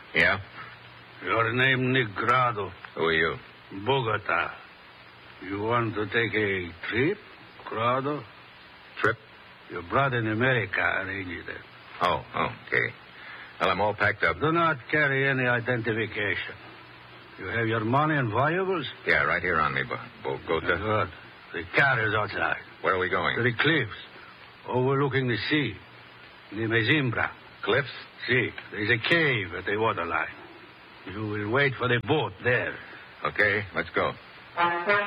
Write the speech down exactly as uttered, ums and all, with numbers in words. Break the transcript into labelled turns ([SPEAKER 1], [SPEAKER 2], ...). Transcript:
[SPEAKER 1] Yeah?
[SPEAKER 2] Your name Negrado.
[SPEAKER 1] Who are you?
[SPEAKER 2] Bogota. You want to take a trip, Grado?
[SPEAKER 1] Trip?
[SPEAKER 2] Your brother in America arranged it.
[SPEAKER 1] Oh, oh, okay. Well, I'm all packed up.
[SPEAKER 2] Do not carry any identification. You have your money and valuables?
[SPEAKER 1] Yeah, right here on me, Bo- Bogota.
[SPEAKER 2] Good. The car is outside.
[SPEAKER 1] Where are we going?
[SPEAKER 2] To the cliffs, overlooking the sea. Near Mezimbra.
[SPEAKER 1] Cliffs?
[SPEAKER 2] See, there's a cave at the waterline. You will wait for the boat there.
[SPEAKER 1] Okay, let's go.